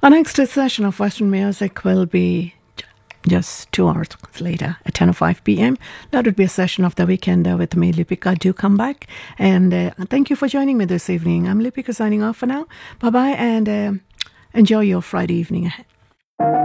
Our next session of Western Music will be just 2 hours later at 10:05 p.m. That would be a session of the weekend with me, Lipika. Do come back. And thank you for joining me this evening. I'm Lipika signing off for now. Bye-bye and enjoy your Friday evening ahead.